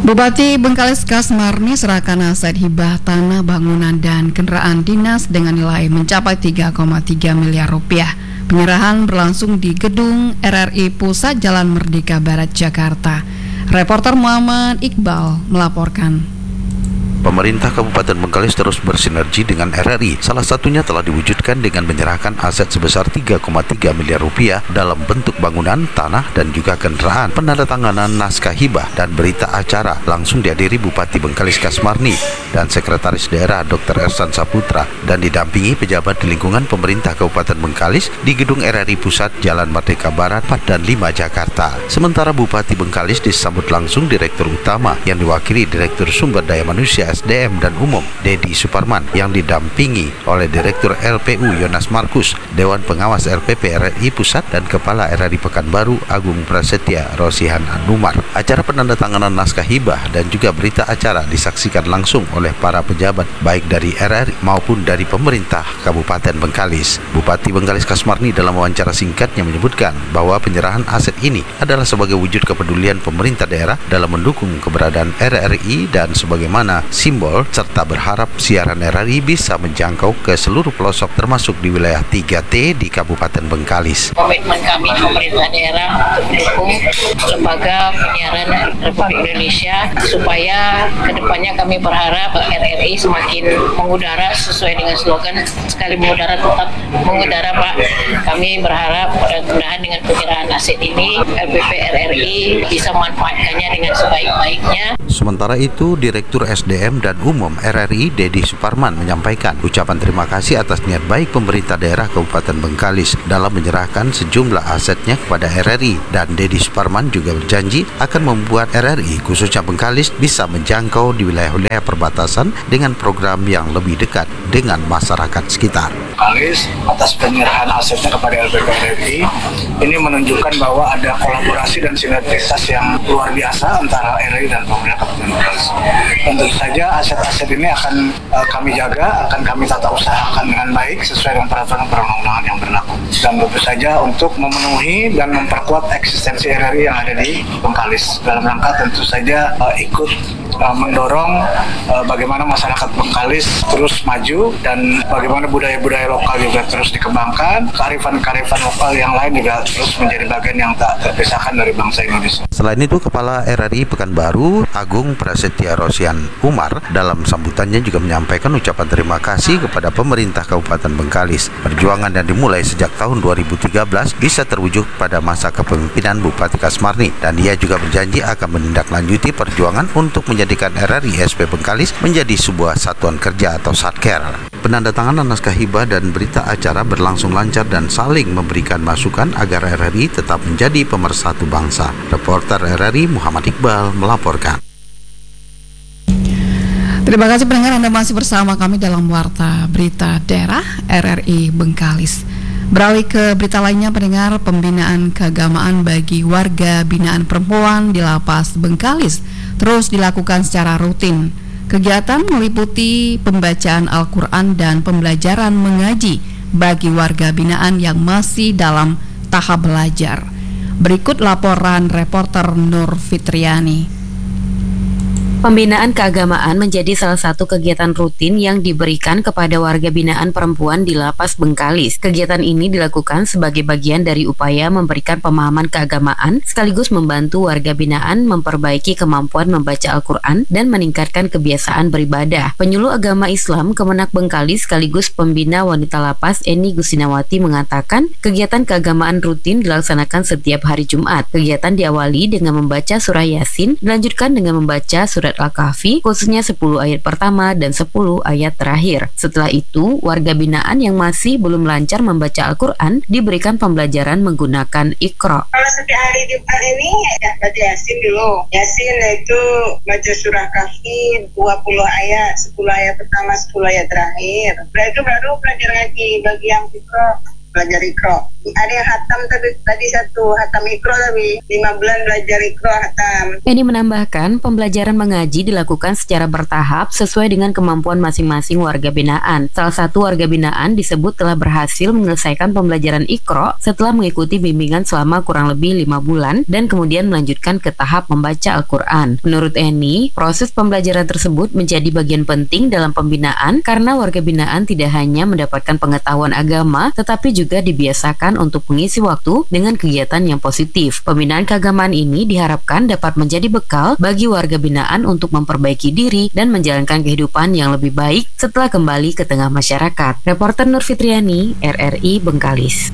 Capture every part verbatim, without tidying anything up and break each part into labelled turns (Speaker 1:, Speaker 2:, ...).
Speaker 1: Bupati Bengkalis Kasmarni serahkan aset hibah tanah, bangunan, dan kendaraan dinas dengan nilai mencapai tiga koma tiga miliar rupiah. Penyerahan berlangsung di Gedung R R I Pusat Jalan Merdeka Barat, Jakarta. Reporter Muhammad Iqbal melaporkan.
Speaker 2: Pemerintah Kabupaten Bengkalis terus bersinergi dengan R R I. Salah satunya telah diwujudkan dengan menyerahkan aset sebesar tiga koma tiga miliar rupiah dalam bentuk bangunan, tanah, dan juga kendaraan. Penandatanganan naskah hibah dan berita acara langsung dihadiri Bupati Bengkalis Kasmarni dan Sekretaris Daerah Dokter Ersan Saputra dan didampingi pejabat di lingkungan pemerintah Kabupaten Bengkalis di Gedung R R I Pusat Jalan Merdeka Barat empat dan lima, Jakarta. Sementara Bupati Bengkalis disambut langsung Direktur Utama yang diwakili Direktur Sumber Daya Manusia S D M dan Umum Dedi Suparman yang didampingi oleh Direktur L P U Yonas Markus, Dewan Pengawas L P P R R I Pusat dan Kepala R R I Pekanbaru Agung Prasetya Rosihan Anumar. Acara penandatanganan naskah hibah dan juga berita acara disaksikan langsung oleh para pejabat baik dari R R I maupun dari pemerintah Kabupaten Bengkalis. Bupati Bengkalis Kasmarni dalam wawancara singkatnya menyebutkan bahwa penyerahan aset ini adalah sebagai wujud kepedulian pemerintah daerah dalam mendukung keberadaan R R I dan sebagaimana simbol, serta berharap siaran R R I bisa menjangkau ke seluruh pelosok termasuk di wilayah tiga T di Kabupaten Bengkalis.
Speaker 3: Komitmen kami pemerintah daerah untuk mendukung lembaga penyiaran Republik Indonesia supaya kedepannya kami berharap R R I semakin mengudara sesuai dengan slogan sekali mengudara tetap mengudara, Pak. Kami berharap mudah-mudahan dengan penyerahan aset ini L P P R R I bisa memanfaatkannya dengan sebaik-baiknya.
Speaker 2: Sementara itu, Direktur S D M dan Umum R R I Dedi Suparman menyampaikan ucapan terima kasih atas niat baik pemerintah daerah Kabupaten Bengkalis dalam menyerahkan sejumlah asetnya kepada R R I, dan Dedi Suparman juga berjanji akan membuat R R I khususnya Bengkalis bisa menjangkau di wilayah-wilayah perbatasan dengan program yang lebih dekat dengan masyarakat sekitar.
Speaker 4: Bengkalis atas penyerahan asetnya kepada L P P R R I ini menunjukkan bahwa ada kolaborasi dan sinergitas yang luar biasa antara R R I dan pemerintah Kabupaten Bengkalis. Tentu saja aset-aset ini akan uh, kami jaga, akan kami tata usahakan dengan baik sesuai dengan peraturan perundang-undangan yang berlaku. Dan tentu saja untuk memenuhi dan memperkuat eksistensi R R I yang ada di Bengkalis dalam rangka tentu saja uh, ikut uh, mendorong uh, bagaimana masyarakat Bengkalis terus maju dan bagaimana budaya-budaya lokal juga terus dikembangkan, kearifan-kearifan lokal yang lain juga terus menjadi bagian yang tak terpisahkan dari bangsa Indonesia.
Speaker 2: Selain itu, Kepala R R I Pekanbaru Agung Prasetya Rosihan Umar dalam sambutannya juga menyampaikan ucapan terima kasih kepada pemerintah Kabupaten Bengkalis. Perjuangan yang dimulai sejak tahun dua ribu tiga belas bisa terwujud pada masa kepemimpinan Bupati Kasmarni, dan dia juga berjanji akan menindaklanjuti perjuangan untuk menjadikan R R I S P Bengkalis menjadi sebuah satuan kerja atau satker. Penandatanganan naskah hibah dan berita acara berlangsung lancar dan saling memberikan masukan agar R R I tetap menjadi pemersatu bangsa. Reporter R R I Muhammad Iqbal melaporkan.
Speaker 1: Terima kasih pendengar, Anda masih bersama kami dalam Warta Berita Daerah R R I Bengkalis. Beralih ke berita lainnya, pendengar, pembinaan keagamaan bagi warga binaan perempuan di Lapas Bengkalis terus dilakukan secara rutin. Kegiatan meliputi pembacaan Al-Quran dan pembelajaran mengaji bagi warga binaan yang masih dalam tahap belajar. Berikut laporan reporter Nur Fitriani.
Speaker 5: Pembinaan keagamaan menjadi salah satu kegiatan rutin yang diberikan kepada warga binaan perempuan di Lapas Bengkalis. Kegiatan ini dilakukan sebagai bagian dari upaya memberikan pemahaman keagamaan sekaligus membantu warga binaan memperbaiki kemampuan membaca Al-Quran dan meningkatkan kebiasaan beribadah. Penyuluh agama Islam Kemenak Bengkalis sekaligus pembina wanita lapas Eni Gusinawati mengatakan kegiatan keagamaan rutin dilaksanakan setiap hari Jumat. Kegiatan diawali dengan membaca surah Yasin, dilanjutkan dengan membaca surat Al-Kahfi, khususnya sepuluh ayat pertama dan sepuluh ayat terakhir. Setelah itu, warga binaan yang masih belum lancar membaca Al-Quran diberikan pembelajaran menggunakan Iqra.
Speaker 6: Kalau setiap hari Jumat ini ya baca Yasin dulu. Yasin itu baca surah Kahfi dua puluh ayat, sepuluh ayat pertama, sepuluh ayat terakhir. Setelah itu baru belajar ngaji bagi yang Iqra. Belajar Iqra. ada yang hatam tadi, tadi satu hatam ikro tapi lima bulan belajar ikro hatam.
Speaker 5: Eni menambahkan, pembelajaran mengaji dilakukan secara bertahap sesuai dengan kemampuan masing-masing warga binaan. Salah satu warga binaan disebut telah berhasil menyelesaikan pembelajaran ikro setelah mengikuti bimbingan selama kurang lebih lima bulan dan kemudian melanjutkan ke tahap membaca Al-Quran. Menurut Eni, proses pembelajaran tersebut menjadi bagian penting dalam pembinaan karena warga binaan tidak hanya mendapatkan pengetahuan agama, tetapi juga dibiasakan untuk mengisi waktu dengan kegiatan yang positif. Pembinaan keagamaan ini diharapkan dapat menjadi bekal bagi warga binaan untuk memperbaiki diri dan menjalankan kehidupan yang lebih baik setelah kembali ke tengah masyarakat. Reporter Nur Fitriani, R R I Bengkalis.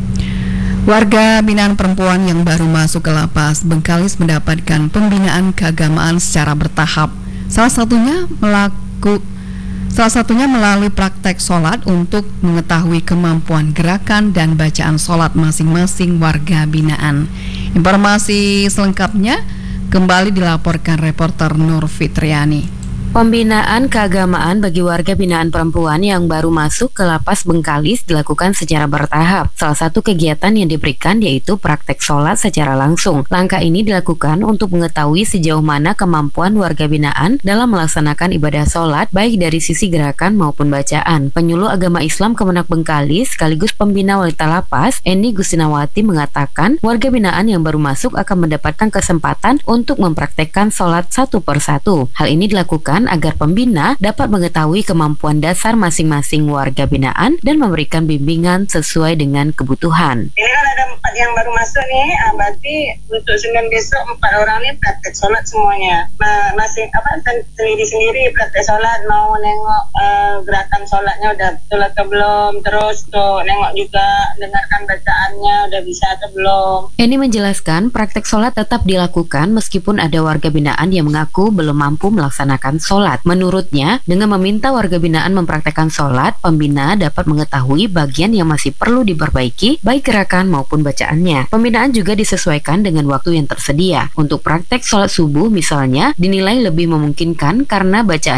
Speaker 1: Warga binaan perempuan yang baru masuk ke lapas Bengkalis mendapatkan pembinaan keagamaan secara bertahap. Salah satunya melaku, salah satunya melalui praktek sholat untuk mengetahui kemampuan gerakan dan bacaan sholat masing-masing warga binaan. Informasi selengkapnya kembali dilaporkan reporter Nur Fitriani.
Speaker 5: Pembinaan keagamaan bagi warga binaan perempuan yang baru masuk ke lapas Bengkalis dilakukan secara bertahap. Salah satu kegiatan yang diberikan yaitu praktek sholat secara langsung. Langkah ini dilakukan untuk mengetahui sejauh mana kemampuan warga binaan dalam melaksanakan ibadah sholat, baik dari sisi gerakan maupun bacaan. Penyuluh Agama Islam Kemenak Bengkalis sekaligus pembina wanita lapas, Eni Gustinawati, mengatakan warga binaan yang baru masuk akan mendapatkan kesempatan untuk mempraktekkan sholat satu persatu. Hal ini dilakukan agar pembina dapat mengetahui kemampuan dasar masing-masing warga binaan dan memberikan bimbingan sesuai dengan kebutuhan.
Speaker 6: Ini kan ada empat yang baru masuk nih, ah, berarti untuk Senin besok empat orang ini praktek sholat semuanya. Nah, masing apa sendiri-sendiri praktek sholat, mau nengok uh, gerakan sholatnya udah betul atau belum, terus tuh nengok juga dengarkan bacaannya udah bisa atau belum.
Speaker 5: Ini menjelaskan praktek sholat tetap dilakukan meskipun ada warga binaan yang mengaku belum mampu melaksanakan sholat. Menurutnya, dengan meminta warga binaan mempraktekkan sholat, pembina dapat mengetahui bagian yang masih perlu diperbaiki, baik gerakan maupun bacaannya. Pembinaan juga disesuaikan dengan waktu yang tersedia. Untuk praktek sholat subuh misalnya, dinilai lebih memungkinkan karena bacaan